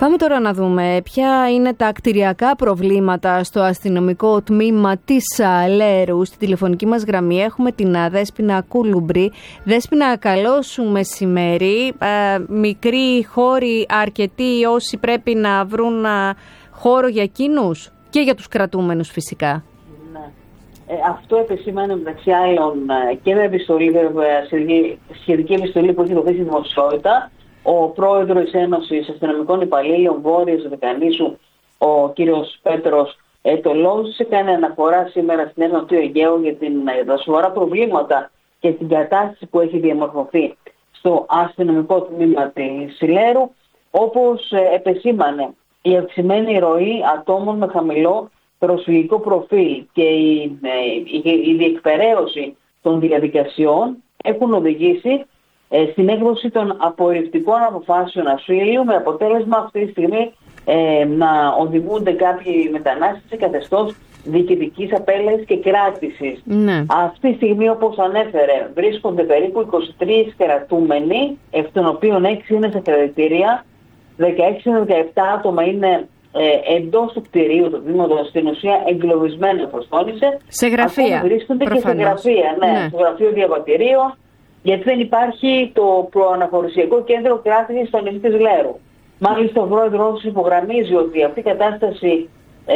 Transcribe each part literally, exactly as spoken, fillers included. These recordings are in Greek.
Πάμε τώρα να δούμε ποια είναι τα κτηριακά προβλήματα στο αστυνομικό τμήμα της Λέρου. Στη τηλεφωνική μας γραμμή έχουμε την Δέσποινα Κούλουμπρη. Δέσποινα, καλό σου μεσημέρι. Ε, μικροί χώροι, αρκετοί όσοι πρέπει να βρουν χώρο για εκείνους και για τους κρατούμενους φυσικά. Ναι. Ε, αυτό επισήμανε μεταξύ άλλων και με επιστολή, βέβαια, σχετική επιστολή που έχει δοθεί στη δημοσιότητα, ο πρόεδρος της Ένωσης Αστυνομικών Υπαλλήλων Βόρειας Δεκανήσου, ο κύριος Πέτρος ε, Τολόζης, έκανε αναφορά σήμερα στην Ένωση του Αιγαίου για την, τα σοβαρά προβλήματα και την κατάσταση που έχει διαμορφωθεί στο αστυνομικό τμήμα της Λέρου, όπως ε, επεσήμανε η αυξημένη ροή ατόμων με χαμηλό προσφυγικό προφίλ και η, ε, η, η διεκπεραίωση των διαδικασιών έχουν οδηγήσει στην έκδοση των απορριπτικών αποφάσεων ασύλου, με αποτέλεσμα αυτή τη στιγμή ε, να οδηγούνται κάποιοι μετανάστες σε καθεστώς διοικητικής απέλασης και κράτησης. Ναι. Αυτή τη στιγμή, όπως ανέφερε, βρίσκονται περίπου είκοσι τρεις κρατούμενοι, εκ των οποίων έξι είναι σε κρατητήρια, δεκαέξι με δεκαεπτά άτομα είναι ε, εντός του κτηρίου του τμήματος, στην ουσία εγκλωβισμένα, όπως τόνισε. Σε γραφεία. Ακόμη βρίσκονται προφανώς. Και σε γραφεία, ναι, ναι. στο γραφείο διαβατηρίων, γιατί δεν υπάρχει το προαναχωρησιακό κέντρο κράτησης στο νησί της Λέρου. Μάλιστα, ο πρόεδρος υπογραμμίζει ότι αυτή η κατάσταση ε,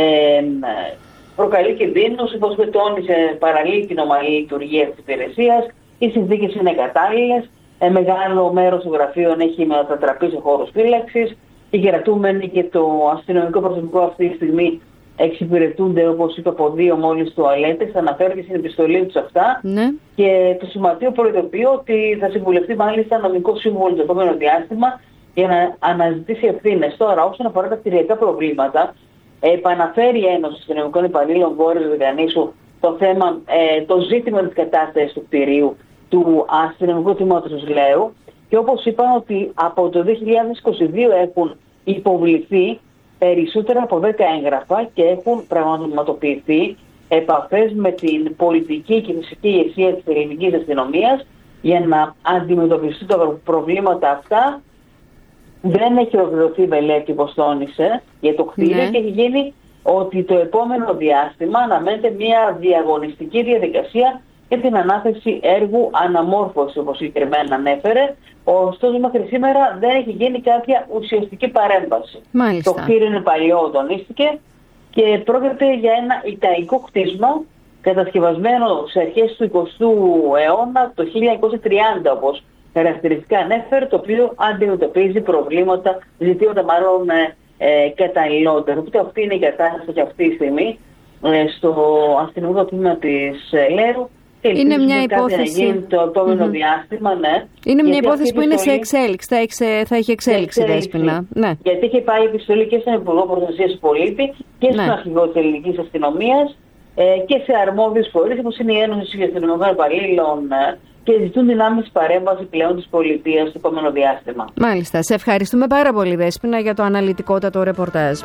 προκαλεί κινδύνους, όπως τόνισε, παραλύει την ομαλή λειτουργία της υπηρεσίας, οι συνθήκες είναι κατάλληλες, ε, μεγάλο μέρος των γραφείων έχει μετατραπεί σε χώρους φύλαξης, οι κρατούμενοι και το αστυνομικό προσωπικό αυτή τη στιγμή εξυπηρετούνται, όπως είπε, από δύο μόλις τουαλέτες. Αναφέρεται στην επιστολή τους αυτά. Ναι. Και το Σωματείο προειδοποιεί ότι θα συμβουλευτεί μάλιστα νομικό σύμβουλο το επόμενο διάστημα για να αναζητήσει ευθύνες. Τώρα, όσον αφορά τα κτηριακά προβλήματα, επαναφέρει η Ένωση Αστυνομικών Υπαλλήλων Βόρειας Δεκανήσου το θέμα, ε, το ζήτημα της κατάστασης του κτηρίου του αστυνομικού τμήματος της Λέρου. Και όπως είπαν, ότι από το δύο χιλιάδες είκοσι δύο έχουν υποβληθεί περισσότερα από δέκα έγγραφα και έχουν πραγματοποιηθεί επαφές με την πολιτική και φυσική ηγεσία της ελληνικής αστυνομίας για να αντιμετωπιστούν τα προβλήματα αυτά. Δεν έχει ολοκληρωθεί μελέτη, όπως τόνισε, για το κτίριο, ναι. Και έχει γίνει ότι το επόμενο διάστημα αναμένεται μια διαγωνιστική διαδικασία για την ανάθεση έργου αναμόρφωση, όπως συγκεκριμένα ανέφερε. Ωστόσο, μέχρι σήμερα δεν έχει γίνει κάποια ουσιαστική παρέμβαση. Μάλιστα. Το κτίριο είναι παλιό, τονίστηκε, και πρόκειται για ένα ιταϊκό κτίσμα κατασκευασμένο σε αρχές του εικοστού αιώνα, το χίλια εννιακόσια τριάντα, όπως χαρακτηριστικά ανέφερε, το οποίο αντιμετωπίζει προβλήματα, ζητήματα μάλλον ε, καταλληλότερα. Οπότε αυτή είναι η κατάσταση και αυτή τη στιγμή ε, στο αστυνομικό τμήμα της ε, Λέρου. Είναι μια υπόθεση. Να γίνει το επόμενο mm-hmm. διάστημα, ναι. Είναι μια υπόθεση που είναι σε εξέλιξη, θα έχει, θα έχει εξέλιξη, Δέσποινα. Ναι. Γιατί είχε πάει επιστολή και στον Υπουργό Προστασίας του Πολίτη και στον ναι. Αρχηγό της Ελληνικής Αστυνομίας ε, και σε αρμόδιους φορείς, όπως είναι η Ένωση Αστυνομικών Υπαλλήλων, ε, και ζητούν την άμεση παρέμβαση πλέον της πολιτείας στο επόμενο διάστημα. Μάλιστα. Σε ευχαριστούμε πάρα πολύ, Δέσποινα, για το αναλυτικότατο ρεπορτάζ.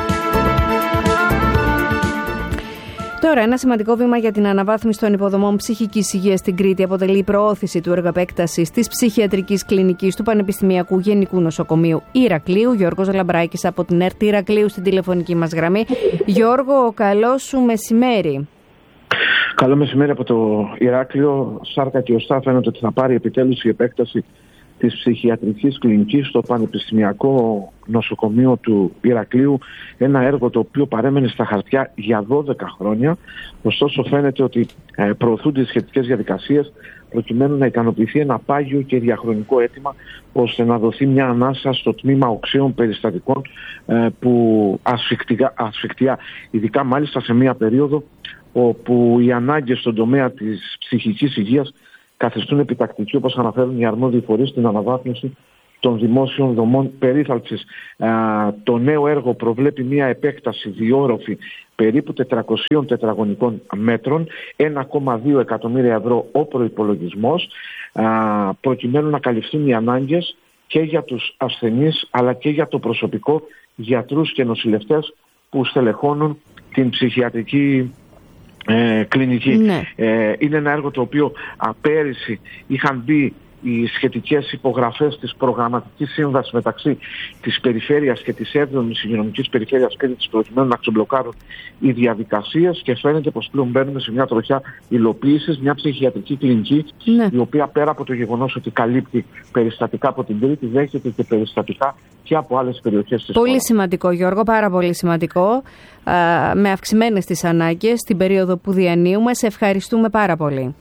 Τώρα, ένα σημαντικό βήμα για την αναβάθμιση των υποδομών ψυχικής υγείας στην Κρήτη αποτελεί η προώθηση του έργου επέκτασης της ψυχιατρικής κλινικής του Πανεπιστημιακού Γενικού Νοσοκομείου Ηρακλείου. Γιώργος Λαμπράκης από την ΕΡΤ Ηρακλείου στην τηλεφωνική μας γραμμή. Γιώργο, καλό σου μεσημέρι. Καλό μεσημέρι από το Ηράκλειο. Σάρκα και οστά φαίνεται ότι θα πάρει επιτέλους η επέκταση της ψυχιατρικής κλινικής στο Πανεπιστημιακό Νοσοκομείο του Ηρακλείου, ένα έργο το οποίο παρέμενε στα χαρτιά για δώδεκα χρόνια. Ωστόσο φαίνεται ότι ε, προωθούνται οι σχετικές διαδικασίες προκειμένου να ικανοποιηθεί ένα πάγιο και διαχρονικό αίτημα, ώστε να δοθεί μια ανάσα στο τμήμα οξέων περιστατικών ε, που ασφικτικά, ασφικτιά, ειδικά μάλιστα σε μια περίοδο όπου οι ανάγκες στον τομέα της ψυχικής υγείας καθιστούν επιτακτική, όπως αναφέρουν οι αρμόδιοι φορείς, στην αναβάθμιση των δημόσιων δομών περίθαλψης. Το νέο έργο προβλέπει μια επέκταση διόροφη περίπου τετρακοσίων τετραγωνικών μέτρων, ένα κόμμα δύο εκατομμύρια ευρώ ο προϋπολογισμός, προκειμένου να καλυφθούν οι ανάγκες και για τους ασθενείς αλλά και για το προσωπικό, γιατρούς και νοσηλευτές που στελεχώνουν την ψυχιατρική Ε, κλινική. Ναι. Ε, είναι ένα έργο το οποίο α, πέρυσι είχαν μπει οι σχετικές υπογραφές της προγραμματικής σύμβασης μεταξύ της περιφέρειας και της έβδομης υγειονομικής περιφέρειας Κρήτης προκειμένου να ξεμπλοκάρουν οι διαδικασίες, και φαίνεται πως πλέον μπαίνουμε σε μια τροχιά υλοποίησης, μια ψυχιατρική κλινική, ναι, η οποία πέρα από το γεγονός ότι καλύπτει περιστατικά από την Κρήτη, δέχεται και περιστατικά και από άλλες περιοχές της Πολύ χώρας. σημαντικό, Γιώργο, πάρα πολύ σημαντικό, α, με αυξημένες τις ανάγκες στην περίοδο που διανύουμε. Σε ευχαριστούμε πάρα πολύ.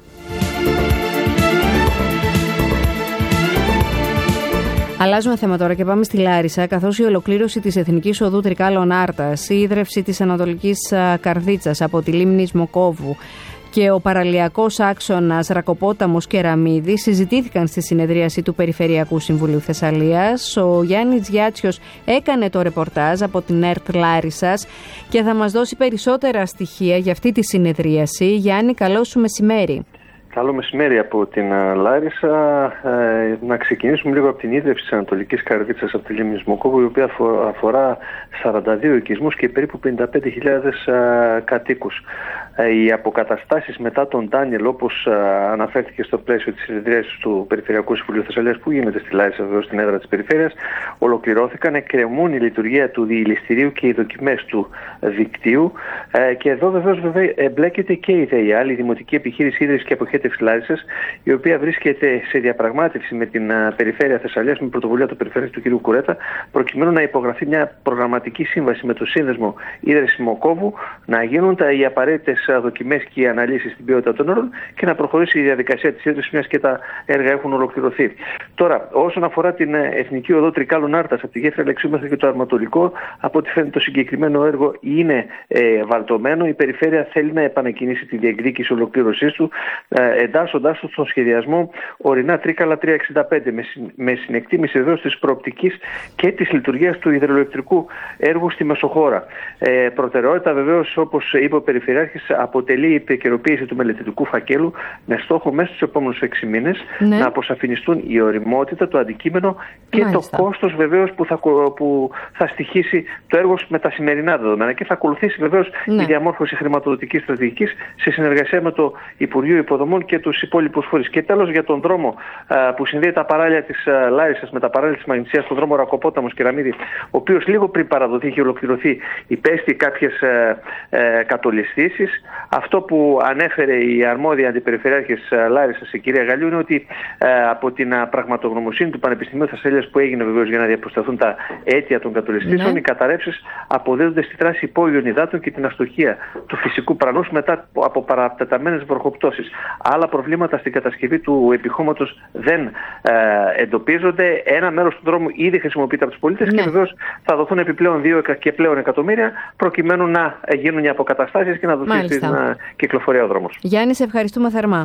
Αλλάζουμε θέμα τώρα και πάμε στη Λάρισα, καθώς η ολοκλήρωση της Εθνικής Οδού Τρικάλων Άρτας, η ίδρυυση της Ανατολικής Καρδίτσας από τη λίμνη Σμοκόβου και ο παραλιακός άξονας Ρακοπόταμος Κεραμίδη συζητήθηκαν στη συνεδρίαση του Περιφερειακού Συμβουλίου Θεσσαλίας. Ο Γιάννης Γιάτσιος έκανε το ρεπορτάζ από την ΕΡΤ Λάρισσας και θα μας δώσει περισσότερα στοιχεία για αυτή τη συνεδρίαση. Γιάννη, καλό σου μεσημέρι. Καλό μεσημέρι από την Λάρισα. Ε, να ξεκινήσουμε λίγο από την ίδρυυση της Ανατολικής Καρδίτσας από τη λίμνη Σμοκόβου, η οποία αφορά σαράντα δύο οικισμούς και περίπου πενήντα πέντε χιλιάδες ε, κατοίκους. Ε, οι αποκαταστάσεις μετά τον Ντάνιελ, όπως ε, αναφέρθηκε στο πλαίσιο της συνεδρίασης του Περιφερειακού Συμβουλίου Θεσσαλίας, που γίνεται στη Λάρισα, βεβαίως στην έδρα της Περιφέρειας, ολοκληρώθηκαν. Εκκρεμούν η λειτουργία του διηληστηρίου και οι δοκιμές του δικτύου. Ε, και εδώ βεβαίως βέβαια εμπλέκεται και η ΔΕΙΑΛ, η Δημοτική Επιχείρηση Ίδρυυσης και Αποχέτευσης Λάρισας, η οποία βρίσκεται σε διαπραγμάτευση με την uh, Περιφέρεια Θεσσαλίας, με πρωτοβουλία του Περιφέρειας του κ. Κουρέτα, προκειμένου να υπογραφεί μια προγραμματική σύμβαση με το Σύνδεσμο Ίδρυσης Σμοκόβου, να γίνουν τα, οι απαραίτητες uh, δοκιμές και οι αναλύσεις στην ποιότητα των όρων και να προχωρήσει η διαδικασία της ίδρυσης, μιας και τα έργα έχουν ολοκληρωθεί. Τώρα, όσον αφορά την uh, Εθνική Οδό Τρικάλων Άρτας, από τη γέφυρα Αλεξίου μέχρι και το Αρματολικό, από ό,τι φαίνεται το συγκεκριμένο έργο είναι ε, βαλτωμένο. Η Περιφέρεια θέλει να επανεκκινήσει τη διεκδίκηση ολοκλήρωσής του, ε, εντάσσοντάς του στον σχεδιασμό ορεινά Τρίκαλα τριακόσια εξήντα πέντε, με, συ, με συνεκτίμηση εδώ της προοπτικής και της λειτουργίας του υδροελεκτρικού έργου στη Μεσοχώρα. Ε, προτεραιότητα βεβαίως, όπως είπε ο Περιφερειάρχης, αποτελεί η επικαιροποίηση του μελετητικού φακέλου, με στόχο μέσα στους επόμενους έξι μήνες ναι. να αποσαφινιστούν η οριμότητα, το αντικείμενο και Μάλιστα. το κόστος βεβαίως που θα, που θα στοιχήσει το έργο με τα σημερινά δεδομένα, και θα ακολουθήσει βεβαίως ναι. η διαμόρφωση χρηματοδοτικής στρατηγικής σε συνεργασία με το Υπουργείο Υποδομών και τους υπόλοιπους φορείς. Και τέλος, για τον δρόμο α, που συνδέει τα παράλια της α, Λάρισας με τα παράλια της Μαγνησίας, τον δρόμο Ρακοπόταμος Κεραμίδη, ο οποίος λίγο πριν παραδοθεί και ολοκληρωθεί, υπέστη κάποιες α, α, κατολιστήσεις. Αυτό που ανέφερε η αρμόδια αντιπεριφερειάρχης Λάρισας, η κυρία Γαλλιού, είναι ότι α, από την α, πραγματογνωμοσύνη του Πανεπιστημίου Θεσσαλίας, που έγινε βεβαίως για να διαπιστωθούν τα αίτια των κατολιστήσεων, ναι. οι καταρρεύσεις αποδίδονται στη τράση υπόγειων υδάτων και την αστοχία του φυσικού πρανούς μετά από παρατεταμένες βροχοπτώσεις. Άλλα προβλήματα στην κατασκευή του επιχώματος δεν ε, εντοπίζονται. Ένα μέρος του δρόμου ήδη χρησιμοποιείται από τους πολίτες ναι. και βεβαίως θα δοθούν επιπλέον δύο και πλέον εκατομμύρια προκειμένου να γίνουν οι αποκαταστάσεις και να δοθεί Μάλιστα. στην uh, κυκλοφορία ο δρόμος. Γιάννη, σε ευχαριστούμε θερμά.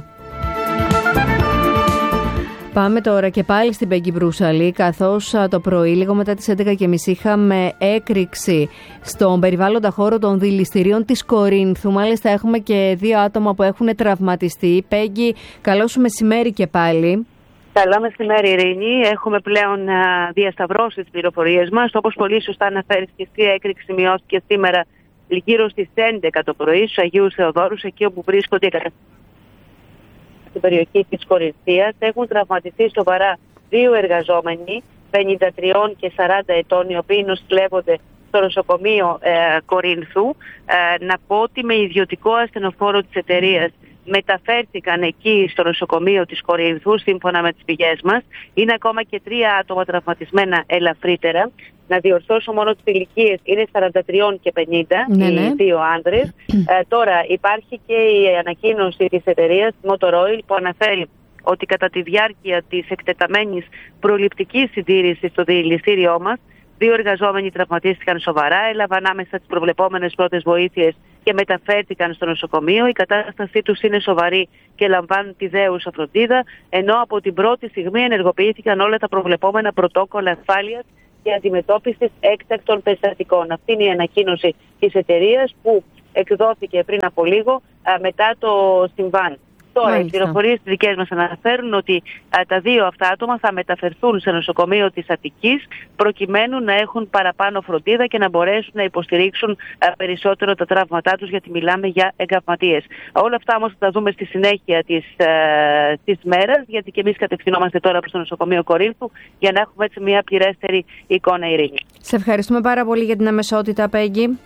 Πάμε τώρα και πάλι στην Πέγγι Μπρούσαλη, καθώς το πρωί, λίγο μετά τις έντεκα και μισή, είχαμε έκρηξη στον περιβάλλοντα χώρο των δηληστηρίων της Κορίνθου. Μάλιστα έχουμε και δύο άτομα που έχουν τραυματιστεί. Πέγγι, καλό σου μεσημέρι και πάλι. Καλό μεσημέρι, Ειρήνη. Έχουμε πλέον α, διασταυρώσει τις πληροφορίες μας. Όπως πολύ σωστά αναφέρεις και εσύ, η έκρηξη σημειώθηκε σήμερα γύρω στις έντεκα το πρωί στους Αγίους Θεοδόρους, εκεί όπου βρίσκονται οι καταστάσεις στην περιοχή της Κορινθίας. Έχουν τραυματιστεί σοβαρά δύο εργαζόμενοι, πενήντα τρία και σαράντα ετών, οι οποίοι νοσηλεύονται στο νοσοκομείο ε, Κορίνθου. Ε, να πω ότι με ιδιωτικό ασθενοφόρο της εταιρείας μεταφέρθηκαν εκεί στο νοσοκομείο της Κορίνθου, σύμφωνα με τις πηγές μας. Είναι ακόμα και τρία άτομα τραυματισμένα ελαφρύτερα. Να διορθώσω μόνο τις ηλικίες, είναι σαράντα τρία και πενήντα, ναι, οι ναι. δύο άντρες. ε, τώρα υπάρχει και η ανακοίνωση της εταιρείας Motor Oil, που αναφέρει ότι κατά τη διάρκεια της εκτεταμένης προληπτικής συντήρησης στο διελιστήριό μας, δύο εργαζόμενοι τραυματίστηκαν σοβαρά, έλαβαν άμεσα τις προβλεπόμενες πρώτες βοήθειες και μεταφέρθηκαν στο νοσοκομείο. Η κατάστασή τους είναι σοβαρή και λαμβάνουν τη δέουσα φροντίδα, ενώ από την πρώτη στιγμή ενεργοποιήθηκαν όλα τα προβλεπόμενα πρωτόκολλα ασφάλειας και αντιμετώπισης έκτακτων περιστατικών. Αυτή είναι η ανακοίνωση της εταιρείας που εκδόθηκε πριν από λίγο α, μετά το συμβάν. Τώρα, Μάλιστα. οι πληροφορίες δικές μας αναφέρουν ότι α, τα δύο αυτά άτομα θα μεταφερθούν σε νοσοκομείο της Αττικής προκειμένου να έχουν παραπάνω φροντίδα και να μπορέσουν να υποστηρίξουν α, περισσότερο τα τραύματά τους, γιατί μιλάμε για εγκαυματίες. Όλα αυτά όμως θα τα δούμε στη συνέχεια της, α, της μέρας, γιατί και εμείς κατευθυνόμαστε τώρα προς το νοσοκομείο Κορίνθου για να έχουμε έτσι μια πληρέστερη εικόνα, Ειρήνη. Σε ευχαριστούμε πάρα πολύ για την αμεσότητα, Πέγγι.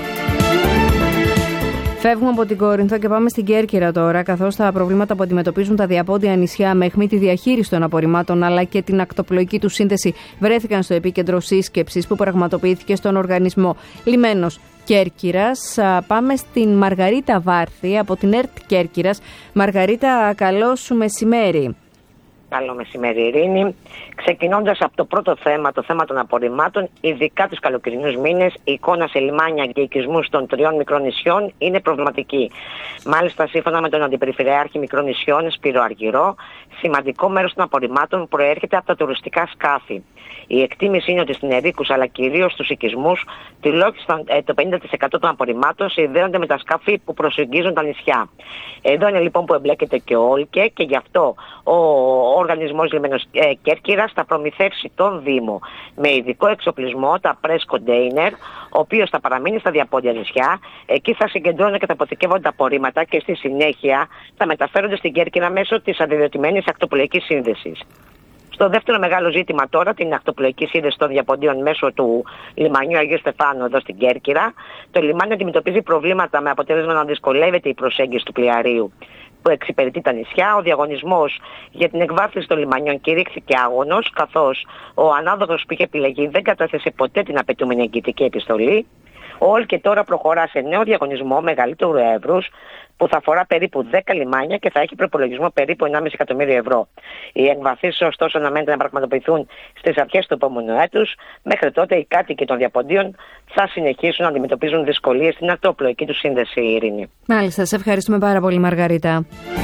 Φεύγουμε από την Κόρινθο και πάμε στην Κέρκυρα τώρα, καθώς τα προβλήματα που αντιμετωπίζουν τα διαπόντια νησιά με αιχμή τη διαχείριση των απορριμμάτων αλλά και την ακτοπλοϊκή του σύνδεση βρέθηκαν στο επίκεντρο σύσκεψης που πραγματοποιήθηκε στον οργανισμό Λιμένος Κέρκυρας. Πάμε στην Μαργαρίτα Βάρθη από την ΕΡΤ Κέρκυρας. Μαργαρίτα, καλό σου μεσημέρι. Καλό μεσημέρι, Ειρήνη. Ξεκινώντας από το πρώτο θέμα, το θέμα των απορριμμάτων, ειδικά τους καλοκαιρινούς μήνες, η εικόνα σε λιμάνια και οικισμούς των τριών μικρών νησιών είναι προβληματική. Μάλιστα, σύμφωνα με τον Αντιπεριφερειάρχη Μικρών Νησιών, Σπύρο Αργυρό, σημαντικό μέρος των απορριμμάτων προέρχεται από τα τουριστικά σκάφη. Η εκτίμηση είναι ότι στην Ερίκους, αλλά κυρίως στους οικισμούς, τουλάχιστον το πενήντα τοις εκατό των απορριμμάτων συνδέονται με τα σκάφη που προσεγγίζουν τα νησιά. Εδώ είναι λοιπόν που εμπλέκεται και ο ΟΛΚΕ και γι' αυτό ο Οργανισμός Λιμένος Κέρκυρας θα προμηθεύσει τον Δήμο με ειδικό εξοπλισμό, τα press container, ο οποίος θα παραμείνει στα διαπόντια νησιά. Εκεί θα συγκεντρώνουν και θα αποθηκεύονται τα απορρίμματα και στη συνέχεια θα μεταφέρονται στην Κέρκυρα μέσω της αδειοδοτημένης ακτοπλοϊκής σύνδεσης. Στο δεύτερο μεγάλο ζήτημα τώρα, την ακτοπλοϊκή σύνδεση των διαποντίων μέσω του λιμανιού Αγίου Στεφάνου εδώ στην Κέρκυρα, το λιμάνι αντιμετωπίζει προβλήματα με αποτέλεσμα να δυσκολεύεται η προσέγγιση του πλοιαρίου που εξυπηρετεί τα νησιά. Ο διαγωνισμός για την εκβάθυνση των λιμανιών κηρύχθηκε άγωνος, καθώς ο ανάδοχος που είχε επιλεγεί δεν κατέθεσε ποτέ την απαιτούμενη εγγυητική επιστολή. Ο ΟΛΚΕ τώρα προχωρά σε νέο διαγωνισμό μεγαλύτερου εύρους που θα αφορά περίπου δέκα λιμάνια και θα έχει προπολογισμό περίπου ενάμιση εκατομμύριο ευρώ. Οι εκβαθήσεις ωστόσο αναμένεται να πραγματοποιηθούν στις αρχές του επόμενου έτους. Μέχρι τότε οι κάτοικοι των διαποντίων θα συνεχίσουν να αντιμετωπίζουν δυσκολίες στην ακτοπλοϊκή του σύνδεση, Ειρήνη. Μάλιστα, σε ευχαριστούμε πάρα πολύ, Μαργαρίτα.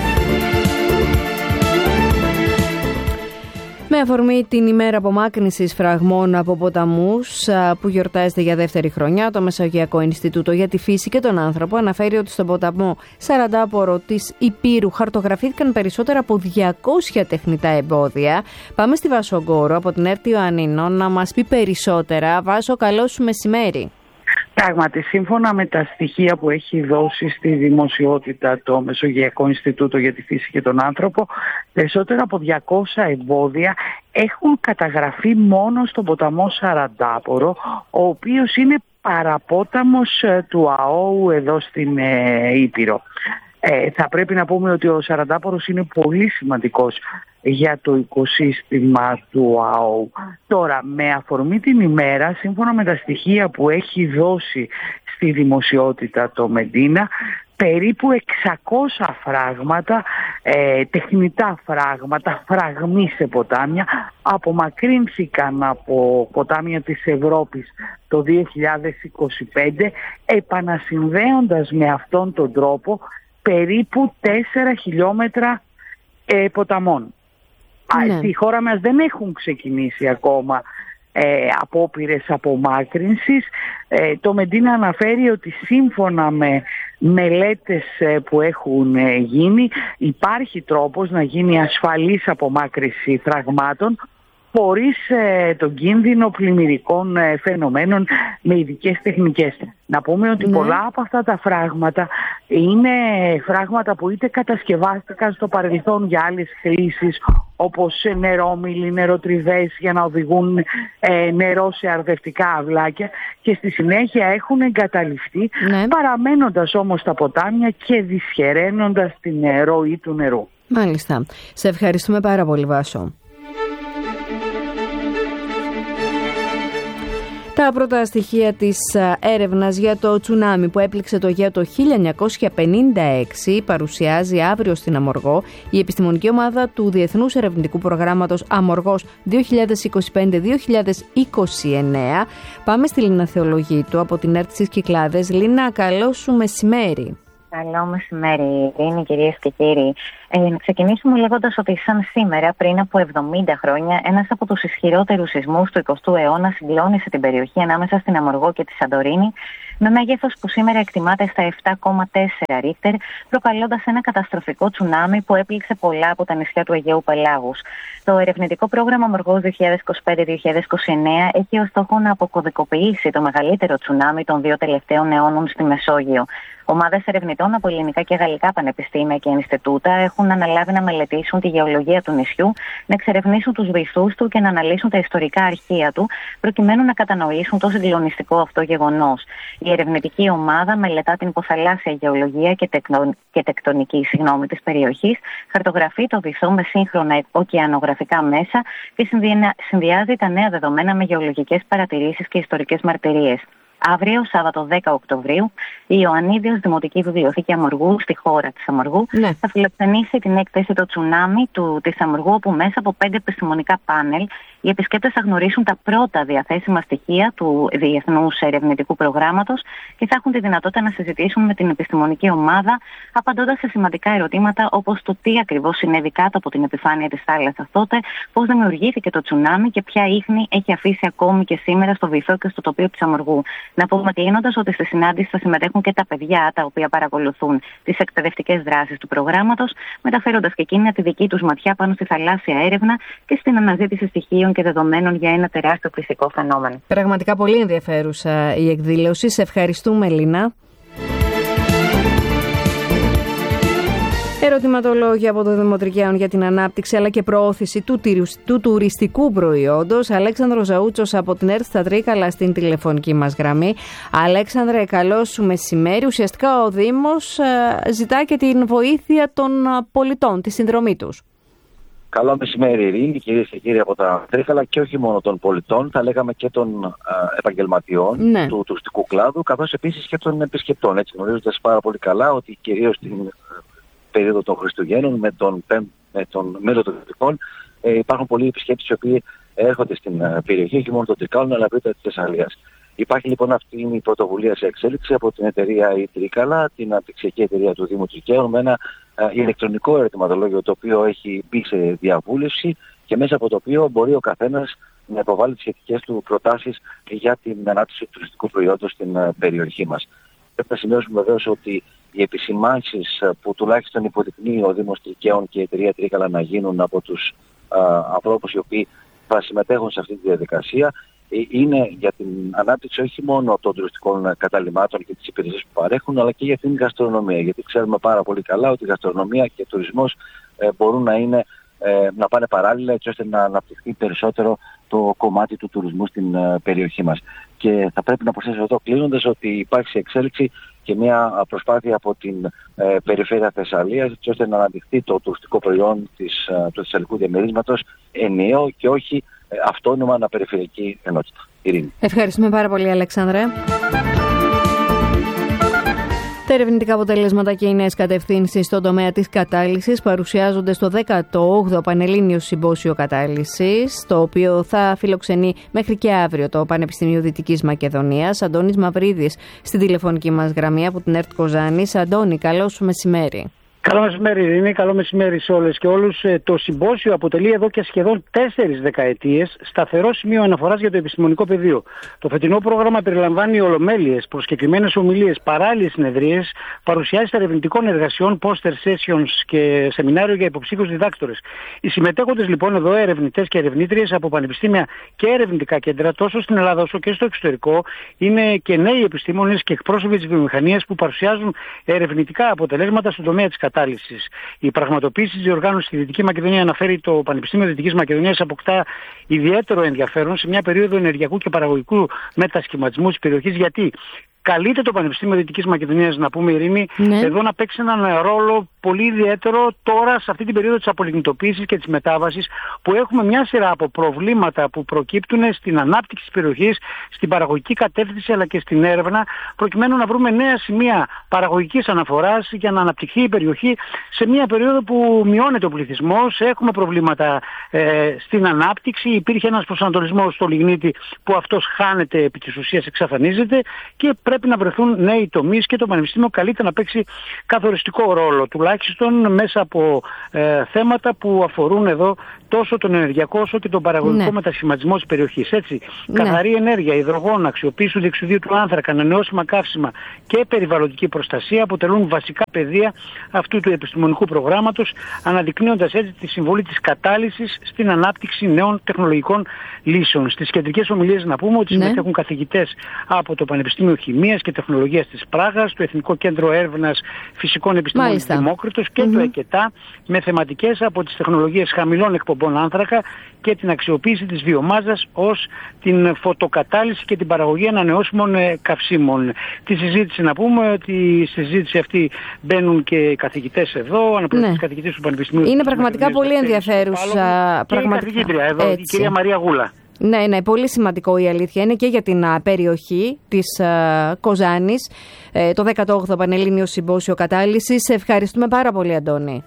Με αφορμή την ημέρα απομάκρυνσης φραγμών από ποταμούς που γιορτάζεται για δεύτερη χρονιά, το Μεσογειακό Ινστιτούτο για τη Φύση και τον Άνθρωπο αναφέρει ότι στον ποταμό Σαραντάπορο της Υπήρου χαρτογραφήθηκαν περισσότερα από διακόσια τεχνητά εμπόδια. Πάμε στη Βάσο Γκόρο από την ΕΡΤ Ιωαννίνων να μας πει περισσότερα. Βάσο, καλό σου μεσημέρι. Πράγματι, σύμφωνα με τα στοιχεία που έχει δώσει στη δημοσιότητα το Μεσογειακό Ινστιτούτο για τη Φύση και τον Άνθρωπο, περισσότερα από διακόσια εμπόδια έχουν καταγραφεί μόνο στον ποταμό Σαραντάπορο, ο οποίος είναι παραπόταμος του ΑΟΟΥ εδώ στην ε, Ήπειρο. Ε, θα πρέπει να πούμε ότι ο Σαραντάπορος είναι πολύ σημαντικός για το οικοσύστημα του ΑΟΟΥ. Τώρα, με αφορμή την ημέρα, σύμφωνα με τα στοιχεία που έχει δώσει στη δημοσιότητα το Μεντίνα, περίπου εξακόσια φράγματα, ε, τεχνητά φράγματα, φραγμοί σε ποτάμια, απομακρύνθηκαν από ποτάμια της Ευρώπης το δύο χιλιάδες είκοσι πέντε, επανασυνδέοντας με αυτόν τον τρόπο περίπου τέσσερα χιλιόμετρα ε, ποταμών. Ναι. Στη χώρα μας δεν έχουν ξεκινήσει ακόμα ε, απόπειρες απομάκρυνσης. Ε, το Μεντίνα αναφέρει ότι σύμφωνα με μελέτες ε, που έχουν ε, γίνει, υπάρχει τρόπος να γίνει ασφαλής απομάκρυνση φραγμάτων χωρίς ε, τον κίνδυνο πλημμυρικών ε, φαινομένων με ειδικές τεχνικές. Να πούμε ότι ναι. πολλά από αυτά τα φράγματα είναι φράγματα που είτε κατασκευάστηκαν στο παρελθόν για άλλες χρήσεις, όπως νερόμυλοι, νεροτριβές για να οδηγούν ε, νερό σε αρδευτικά αυλάκια, και στη συνέχεια έχουν εγκαταλειφθεί, ναι. παραμένοντας όμως τα ποτάμια και δυσχεραίνοντας την ροή του νερού. Μάλιστα. Σε ευχαριστούμε πάρα πολύ, Βάσο. Τα πρώτα στοιχεία της έρευνας για το τσουνάμι που έπληξε το Αιγαίο το χίλια εννιακόσια πενήντα έξι παρουσιάζει αύριο στην Αμοργό η επιστημονική ομάδα του Διεθνούς Ερευνητικού Προγράμματος Αμοργός δύο χιλιάδες είκοσι πέντε δύο χιλιάδες είκοσι εννέα. Πάμε στη Λίνα Θεολογήτου από την ΕΡΤ στις Κυκλάδες. Λίνα, καλό σου μεσημέρι. Καλό μεσημέρι, Ειρήνη, κυρίες και κύριοι. Ε, να ξεκινήσουμε λέγοντας ότι σαν σήμερα, πριν από εβδομήντα χρόνια, ένας από τους ισχυρότερους σεισμούς του εικοστού αιώνα συγκλώνησε την περιοχή ανάμεσα στην Αμοργό και τη Σαντορίνη, με μέγεθος που σήμερα εκτιμάται στα επτά κόμμα τέσσερα ρίχτερ, προκαλώντας ένα καταστροφικό τσουνάμι που έπληξε πολλά από τα νησιά του Αιγαίου Πελάγους. Το ερευνητικό πρόγραμμα Αμοργός δύο χιλιάδες είκοσι πέντε με δύο χιλιάδες είκοσι εννέα έχει ως στόχο να αποκωδικοποιήσει το μεγαλύτερο τσουνάμι των δύο τελευταίων αιώνων στη Μεσόγειο. Ομάδες ερευνητών από ελληνικά και γαλλικά πανεπιστήμια και Ινστιτούτα έχουν αναλάβει να μελετήσουν τη γεωλογία του νησιού, να εξερευνήσουν τους βυθούς του και να αναλύσουν τα ιστορικά αρχεία του, προκειμένου να κατανοήσουν το συγκλονιστικό αυτό γεγονός. Η ερευνητική ομάδα μελετά την υποθαλάσσια γεωλογία και, τεκτον... και τεκτονική συγγνώμη, της περιοχής, χαρτογραφεί το βυθό με σύγχρονα ωκεανογραφικά μέσα και συνδυάζει τα νέα δεδομένα με γεωλογικές παρατηρήσεις και ιστορικές μαρτυρίες. Αύριο, Σάββατο δέκα Οκτωβρίου, η Ιωαννίδιος Δημοτική Βιβλιοθήκη Αμοργού, στη χώρα της Αμοργού, ναι. θα φιλοξενήσει την έκθεση «Το τσουνάμι» του, της Αμοργού, όπου μέσα από πέντε επιστημονικά πάνελ οι επισκέπτες θα γνωρίσουν τα πρώτα διαθέσιμα στοιχεία του Διεθνούς Ερευνητικού Προγράμματος και θα έχουν τη δυνατότητα να συζητήσουν με την επιστημονική ομάδα, απαντώντας σε σημαντικά ερωτήματα όπως το τι ακριβώς συνέβη κάτω από την επιφάνεια της θάλασσας τότε, πώς δημιουργήθηκε το τσουνάμι και ποια ίχνη έχει αφήσει ακόμη και σήμερα στο βυθό και στο τοπίο της Αμοργού. Να πούμε κλείνοντας ότι στη συνάντηση θα συμμετέχουν και τα παιδιά τα οποία παρακολουθούν τις εκπαιδευτικές δράσεις του προγράμματος, μεταφέροντας και εκείνα τη δική τους ματιά πάνω στη θαλάσσια έρευνα και στην αναζήτηση στοιχείων και δεδομένων για ένα τεράστιο φυσικό φαινόμενο. Πραγματικά πολύ ενδιαφέρουσα η εκδήλωση. Σε ευχαριστούμε, Λίνα. Ερωτηματολόγια από το Δημοτρικαίων για την ανάπτυξη αλλά και προώθηση του, του τουριστικού προϊόντος. Αλέξανδρος Ζαούτσος από την ΕΡΤ στα Τρίκαλα στην τηλεφωνική μας γραμμή. Αλέξανδρε, καλό σου μεσημέρι. Ουσιαστικά ο Δήμος ζητά και την βοήθεια των πολιτών, τη συνδρομή τους. Καλό μεσημέρι, Ειρήνη, κυρίες και κύριοι από τα Τρίκαλα, και όχι μόνο των πολιτών, θα λέγαμε και των α, επαγγελματιών ναι. του τουριστικού κλάδου, καθώς επίσης και των επισκεπτών. Έτσι, γνωρίζοντας πάρα πολύ καλά ότι κυρίως την περίοδο των Χριστουγέννων με τον, με τον μέλο των Τρικών ε, υπάρχουν πολλοί επισκέπτες οι οποίοι έρχονται στην ε, περιοχή, όχι μόνο των Τρικάλων, αλλά ευρύτερα της Θεσσαλίας. Υπάρχει λοιπόν αυτή η πρωτοβουλία σε εξέλιξη από την εταιρεία η Τρίκαλα, την αναπτυξιακή εταιρεία του Δήμου Τρικαίων, με ένα ε, ηλεκτρονικό ερωτηματολόγιο το οποίο έχει μπει σε διαβούλευση και μέσα από το οποίο μπορεί ο καθένας να υποβάλει τις σχετικές του προτάσεις για την ανάπτυξη του τουριστικού προϊόντος στην ε, περιοχή μας. Πρέπει να σημειώσουμε βεβαίως ότι οι επισημάνσεις που τουλάχιστον υποδεικνύει ο Δήμος Τρικαίων και η εταιρεία Τρίκαλα να γίνουν από τους α, ανθρώπους οι οποίοι θα συμμετέχουν σε αυτή τη διαδικασία είναι για την ανάπτυξη όχι μόνο των τουριστικών καταλυμάτων και τις υπηρεσίες που παρέχουν, αλλά και για την γαστρονομία. Γιατί ξέρουμε πάρα πολύ καλά ότι η γαστρονομία και ο τουρισμός ε, μπορούν να, είναι, ε, να πάνε παράλληλα, έτσι ώστε να αναπτυχθεί περισσότερο το κομμάτι του τουρισμού στην ε, περιοχή μας. Και θα πρέπει να προσθέσω εδώ κλείνοντας ότι υπάρχει σε εξέλιξη και μια προσπάθεια από την ε, περιφέρεια Θεσσαλίας, έτσι ώστε να αναδειχθεί το τουριστικό προϊόν της, ε, του θεσσαλικού διαμερίσματος ενιαίο και όχι ε, αυτόνομα αναπεριφερειακή ενότητα. Ειρήνη. Ευχαριστούμε πάρα πολύ, Αλεξάνδρε. Τα ερευνητικά αποτελέσματα και οι νέες κατευθύνσεις στον τομέα της κατάλυσης παρουσιάζονται στο δέκατο όγδοο Πανελλήνιο Συμπόσιο Κατάλυσης, το οποίο θα φιλοξενεί μέχρι και αύριο το Πανεπιστήμιο Δυτικής Μακεδονίας. Αντώνης Μαυρίδης στην τηλεφωνική μας γραμμή από την ΕΡΤ Κοζάνης. Αντώνη, καλό σου μεσημέρι. Καλό μεσημέρι, Ειρήνη. Καλό μεσημέρι σε όλες και όλους. Το συμπόσιο αποτελεί εδώ και σχεδόν τέσσερις δεκαετίες σταθερό σημείο αναφοράς για το επιστημονικό πεδίο. Το φετινό πρόγραμμα περιλαμβάνει ολομέλειες, προσκεκλημένες ομιλίες, παράλληλες συνεδρίες, παρουσιάσεις ερευνητικών εργασιών, poster sessions και σεμινάριο για υποψήφιους διδάκτορες. Οι συμμετέχοντες λοιπόν εδώ, ερευνητές και ερευνήτριες από πανεπιστήμια και ερευνητικά κέντρα, τόσο στην Ελλάδα όσο και στο εξωτερικό, είναι και νέοι επιστήμονες και εκπρόσωποι της βιομηχανίας που παρουσιάζουν ερευνητικά αποτελέσματα στον τομέα της κατάλυσης. Η πραγματοποίηση της διοργάνωσης στη Δυτική Μακεδονία, αναφέρει το Πανεπιστήμιο Δυτικής Μακεδονίας, αποκτά ιδιαίτερο ενδιαφέρον σε μια περίοδο ενεργειακού και παραγωγικού μετασχηματισμού της περιοχής. Γιατί καλείται το Πανεπιστήμιο Δυτικής Μακεδονίας, να πούμε, Ειρήνη, ναι. εδώ να παίξει έναν ρόλο πολύ ιδιαίτερο τώρα σε αυτή την περίοδο της απολιγνητοποίησης και της μετάβασης, που έχουμε μια σειρά από προβλήματα που προκύπτουν στην ανάπτυξη της περιοχής, στην παραγωγική κατεύθυνση αλλά και στην έρευνα, προκειμένου να βρούμε νέα σημεία παραγωγικής αναφοράς για να αναπτυχθεί η περιοχή σε μια περίοδο που μειώνεται ο πληθυσμός, έχουμε προβλήματα ε, στην ανάπτυξη, υπήρχε ένας προσανατολισμός στο λιγνίτη που αυτός χάνεται, επί της ουσίας εξαφανίζεται, και πρέπει να βρεθούν νέοι τομείς και το Πανεπιστήμιο καλείται να παίξει καθοριστικό ρόλο, τουλάχιστον μέσα από ε, θέματα που αφορούν εδώ τόσο τον ενεργειακό όσο και τον παραγωγικό ναι. μετασχηματισμό της περιοχής. Έτσι, ναι. καθαρή ενέργεια, υδρογόνο, αξιοποίηση του διεξουδίου του άνθρακα, ανανεώσιμα καύσιμα και περιβαλλοντική προστασία αποτελούν βασικά πεδία αυτού του επιστημονικού προγράμματος, αναδεικνύοντας έτσι τη συμβολή της κατάλυσης στην ανάπτυξη νέων τεχνολογικών λύσεων. Στις κεντρικές ομιλίες να πούμε ότι ναι. συμμετέχουν καθηγητές από το Πανεπιστήμιο Χημείας και Τεχνολογίας της Πράγας, το Εθνικό Κέντρο Έρευνας Φυσικών Επιστημών της Δημόκριτος και mm-hmm. το ΕΚΕΤΑ, με θεματικές από τις τεχνολογίες χαμηλών εκπομπών άνθρακα και την αξιοποίηση της βιομάζας ως την φωτοκατάλυση και την παραγωγή ανανεώσιμων καυσίμων. Τη συζήτηση να πούμε ότι στη συζήτηση αυτή μπαίνουν και οι καθηγητές εδώ, αναπληρωτής ναι. καθηγητής του Πανεπιστημίου. Είναι πραγματικά πολύ ενδιαφέρουσα. Και η καθηγήτρια εδώ, έτσι. Η κυρία Μαρία Γούλα. Ναι, ναι, πολύ σημαντικό η αλήθεια είναι και για την α, περιοχή της α, Κοζάνης, ε, το δέκατο όγδοο Πανελλήνιο Συμπόσιο Κατάλυσης. Ευχαριστούμε πάρα πολύ, Αντώνη.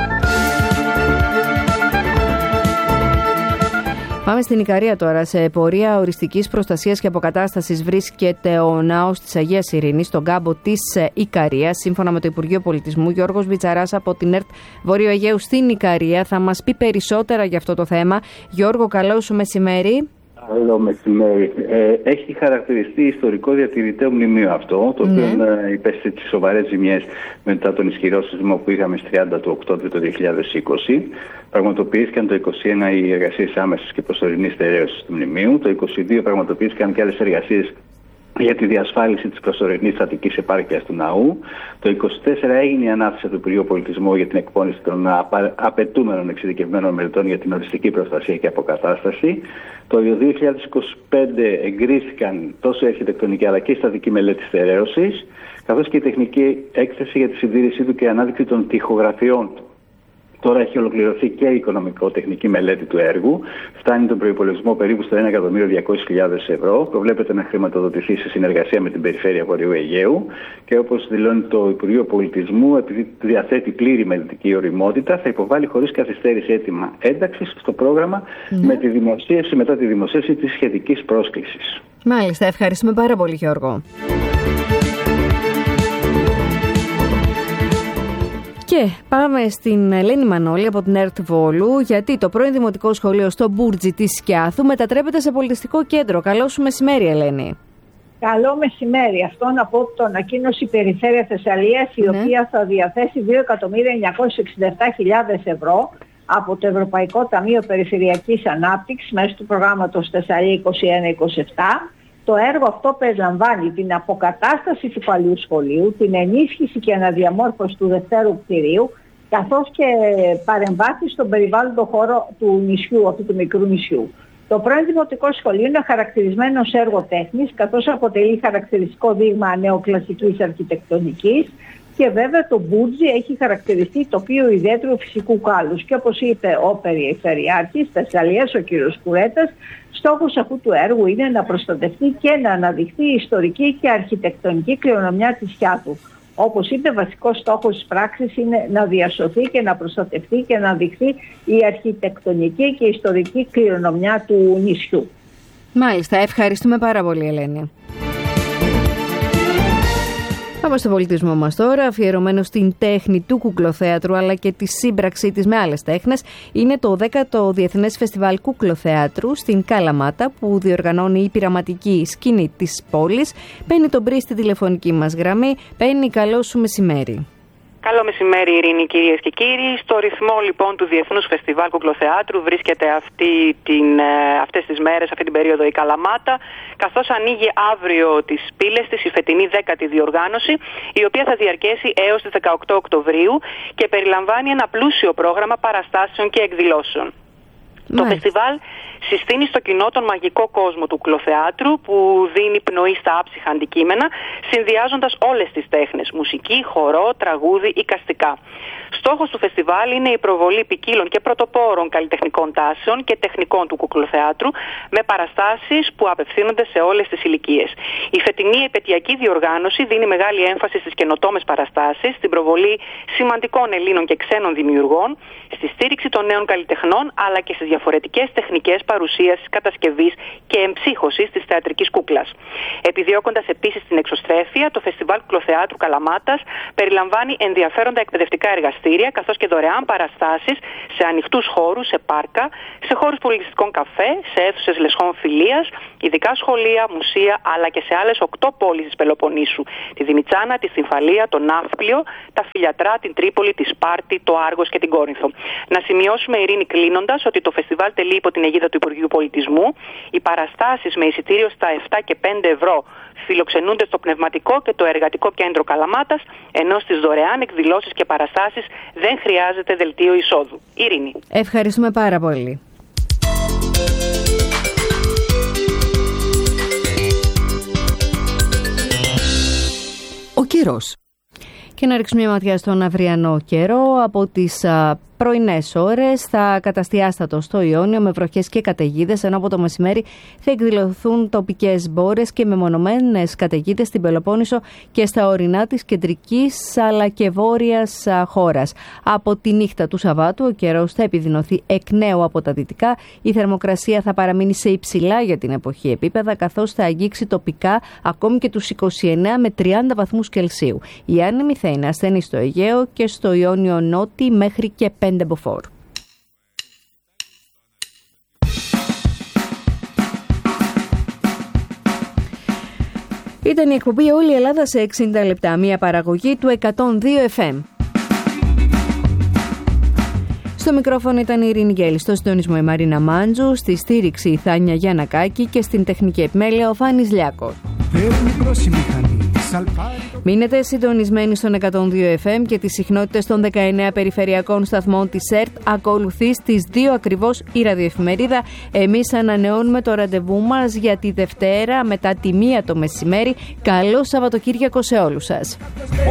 Πάμε στην Ικαρία τώρα. Σε πορεία οριστικής προστασίας και αποκατάστασης βρίσκεται ο ναός της Αγίας Ειρήνης στον κάμπο της Ικαρίας. Σύμφωνα με το Υπουργείο Πολιτισμού, Γιώργος Βιτσαράς από την ΕΡΤ Βορείου Αιγαίου στην Ικαρία θα μας πει περισσότερα για αυτό το θέμα. Γιώργο, καλό σου μεσημέρι. Καλό μεσημέρι. Ε, έχει χαρακτηριστεί ιστορικό διατηρηταίο μνημείο αυτό, το οποίο ναι. υπέστη τις σοβαρές ζημιές μετά τον ισχυρό σεισμό που είχαμε στις τριάντα του Οκτώβρη το δύο χιλιάδες είκοσι. Πραγματοποιήθηκαν το είκοσι ένα οι εργασίες άμεσης και προσωρινής στερέωσης του μνημείου. Το είκοσι δύο πραγματοποιήθηκαν και άλλες εργασίες για τη διασφάλιση της προσωρινής στατικής επάρκειας του ναού. Το είκοσι τέσσερα έγινε η ανάθεση του Υπουργείου Πολιτισμού για την εκπόνηση των απαιτούμενων εξειδικευμένων μελετών για την οριστική προστασία και αποκατάσταση. Το δύο χιλιάδες είκοσι πέντε εγκρίθηκαν τόσο η αρχιτεκτονική αλλά και η στατική μελέτη στερέωσης, καθώς και η τεχνική έκθεση για τη συντήρησή του και ανάδειξη των τοιχογραφιών του. Τώρα έχει ολοκληρωθεί και η οικονομικο-τεχνική μελέτη του έργου. Φτάνει τον προϋπολογισμό περίπου στο ένα εκατομμύριο διακόσιες χιλιάδες ευρώ. Προβλέπεται να χρηματοδοτηθεί σε συνεργασία με την Περιφέρεια Βορείου Αιγαίου. Και όπως δηλώνει το Υπουργείο Πολιτισμού, επειδή διαθέτει πλήρη μελετική ωριμότητα, θα υποβάλει χωρίς καθυστέρηση αίτημα ένταξης στο πρόγραμμα ναι. με τη δημοσίευση, μετά τη δημοσίευση της σχετικής πρόσκλησης. Μάλιστα, ευχαριστούμε πάρα πολύ, Γιώργο. Και πάμε στην Ελένη Μανώλη από την ΕΡΤ Βόλου, γιατί το πρώην Δημοτικό Σχολείο στο Μπούρτζι της Σκιάθου μετατρέπεται σε πολιτιστικό κέντρο. Καλό σου μεσημέρι, Ελένη. Καλό μεσημέρι. Αυτό να πω το ανακοίνωση η Περιφέρεια Θεσσαλίας, η ναι. οποία θα διαθέσει δύο εκατομμύρια εννιακόσιες εξήντα επτά χιλιάδες ευρώ από το Ευρωπαϊκό Ταμείο Περιφερειακής Ανάπτυξης μέσω του προγράμματος Θεσσαλία είκοσι ένα είκοσι επτά. Το έργο αυτό περιλαμβάνει την αποκατάσταση του παλιού σχολείου, την ενίσχυση και αναδιαμόρφωση του δευτέρου κτηρίου, καθώς και παρεμβάσεις στον περιβάλλοντο χώρο του νησιού, αυτού του μικρού νησιού. Το πρώην Δημοτικό Σχολείο είναι χαρακτηρισμένο ως έργο τέχνης, καθώς αποτελεί χαρακτηριστικό δείγμα νεοκλασικής αρχιτεκτονικής. Και βέβαια το Μπούρτζι έχει χαρακτηριστεί τοπίο ιδιαίτερου φυσικού κάλους. Και όπως είπε ο Περιφερειάρχης Θεσσαλίας, ο κ. Κουρέτας, στόχος αυτού του έργου είναι να προστατευτεί και να αναδειχθεί η ιστορική και αρχιτεκτονική κληρονομιά της Σκιάθου. Όπως είπε, βασικός στόχος της πράξης είναι να διασωθεί και να προστατευτεί και να αναδειχθεί η αρχιτεκτονική και η ιστορική κληρονομιά του νησιού. Μάλιστα, ευχαριστούμε πάρα πολύ, Ελένη. Πάμε στο πολιτισμό μας τώρα, αφιερωμένο στην τέχνη του κουκλοθέατρου αλλά και τη σύμπραξη της με άλλες τέχνες. Είναι το δέκατο Διεθνές Φεστιβάλ Κουκλοθέατρου στην Καλαμάτα που διοργανώνει η πειραματική σκηνή της πόλης. Παίρνει τον Μπρι στη τηλεφωνική μας γραμμή. Παίρνει, καλό σου μεσημέρι. Καλό μεσημέρι, Ειρήνη, κυρίες και κύριοι. Στο ρυθμό λοιπόν του Διεθνούς Φεστιβάλ Κουκλοθεάτρου βρίσκεται αυτή την, αυτές τις μέρες, αυτή την περίοδο η Καλαμάτα, καθώς ανοίγει αύριο τις πύλες της η φετινή δέκατη διοργάνωση, η οποία θα διαρκέσει έως τις δεκαοκτώ Οκτωβρίου και περιλαμβάνει ένα πλούσιο πρόγραμμα παραστάσεων και εκδηλώσεων. Μάλιστα. Το φεστιβάλ συστήνει στο κοινό τον μαγικό κόσμο του κουκλοθεάτρου που δίνει πνοή στα άψυχα αντικείμενα, συνδυάζοντας όλες τις τέχνες, μουσική, χορό, τραγούδι, εικαστικά. Στόχος του φεστιβάλ είναι η προβολή ποικίλων και πρωτοπόρων καλλιτεχνικών τάσεων και τεχνικών του κουκλοθεάτρου με παραστάσεις που απευθύνονται σε όλες τις ηλικίες. Η φετινή επαιτειακή διοργάνωση δίνει μεγάλη έμφαση στις καινοτόμες παραστάσεις, στην προβολή σημαντικών Ελλήνων και ξένων δημιουργών, στη στήριξη των νέων καλλιτεχνών αλλά και στις διαφορετικές διαφορετικές τεχνικές παρουσίασης, κατασκευής και εμψύχωσης της θεατρικής κούκλας. Επιδιώκοντας επίσης την εξωστρέφεια, το Φεστιβάλ Κουκλοθεάτρου Καλαμάτας περιλαμβάνει ενδιαφέροντα εκπαιδευτικά εργαστήρια καθώς και δωρεάν παραστάσεις σε ανοιχτούς χώρους, σε πάρκα, σε χώρους πολιτιστικών καφέ, σε αίθουσες λεσχών φιλίας, ειδικά σχολεία, μουσεία αλλά και σε άλλες οκτώ πόλεις της Πελοποννήσου: τη Δημητσάνα, τη Στυμφαλία, τον Ναύπλιο, τα Φιλιατρά, την Τρίπολη, τη Σπάρτη, το Άργος και την Κόρινθο. Να σημειώσουμε, Ειρήνη, κλείνοντας, ότι το φεστιβάλ τελεί υπό την αιγίδα του Υπουργείου Πολιτισμού. Οι παραστάσεις με εισιτήριο στα επτά και πέντε ευρώ φιλοξενούνται στο Πνευματικό και το Εργατικό Κέντρο Καλαμάτας, ενώ στις δωρεάν εκδηλώσεις και παραστάσεις δεν χρειάζεται δελτίο εισόδου. Ειρήνη. Ευχαριστούμε πάρα πολύ. Ο καιρός. Και να ρίξουμε μια ματιά στον αυριανό καιρό. Από τις α, πρωινές ώρες θα καταστεί άστατο στο Ιόνιο με βροχές και καταιγίδες, ενώ από το μεσημέρι θα εκδηλωθούν τοπικές μπόρες και μεμονωμένες καταιγίδες στην Πελοπόννησο και στα ορεινά της κεντρικής αλλά και βόρειας α, χώρας. Από τη νύχτα του Σαββάτου ο καιρός θα επιδεινωθεί εκ νέου από τα δυτικά. Η θερμοκρασία θα παραμείνει σε υψηλά για την εποχή επίπεδα, καθώς θα αγγίξει τοπικά ακόμη και τους είκοσι εννέα με τριάντα βαθμούς Κελσίου. Η άνεμη θα είναι ασθενή στο Αιγαίο και στο Ιόνιο Νότι μέχρι και πέντε μποφόρ. Ήταν η εκπομπή «Όλη η Ελλάδα σε εξήντα λεπτά», μια παραγωγή του εκατόν δύο εφ εμ. Στο μικρόφωνο ήταν η Ειρήνη Γέλη, στο συντονισμό η Μαρίνα Μάντζου, στη στήριξη η Θάνια Γιαννακάκη και στην τεχνική επιμέλεια ο Φάνης Λιάκος. Μείνετε συντονισμένοι στον εκατόν δύο εφ εμ και τις συχνότητες των δεκαεννέα περιφερειακών σταθμών της ΕΡΤ. Ακολουθεί στις δύο ακριβώς η ραδιοεφημερίδα. Εμείς ανανεώνουμε το ραντεβού μας για τη Δευτέρα μετά τη μία το μεσημέρι. Καλό Σαββατοκύριακο σε όλους σας.